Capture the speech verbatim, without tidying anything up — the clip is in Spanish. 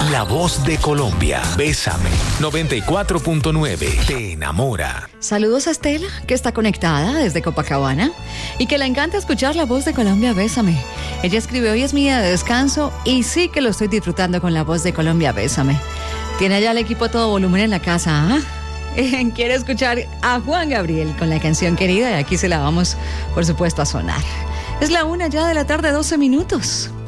La voz de Colombia. Bésame. noventa y cuatro punto nueve. Te enamora. Saludos a Estela, que está conectada desde Copacabana y que le encanta escuchar La Voz de Colombia. Bésame. Ella escribe: hoy es mi día de descanso y sí que lo estoy disfrutando con La Voz de Colombia. Bésame. Tiene ya el equipo a todo volumen en la casa, ¿ah? Quiere escuchar a Juan Gabriel con la canción Querida y aquí se la vamos, por supuesto, a sonar. Es la una ya de la tarde, doce minutos.